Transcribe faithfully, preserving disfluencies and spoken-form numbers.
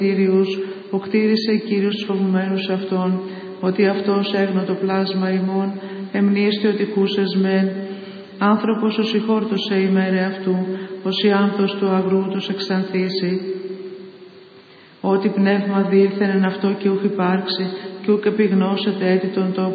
Κύριους, που κτήρισε Κύριος τους φοβουμένους αυτών, ότι αυτός έγνω το πλάσμα ημών, εμνίεστε ότι χούσες μεν, άνθρωπος ως ηχόρτωσε ημέρε αυτού, ως η άνθος του αγρού τους εξανθήσει. Ότι πνεύμα δήλθεν εν αυτό και ούχ υπάρξει, και ούκ επιγνώσετε έτη τον τόπο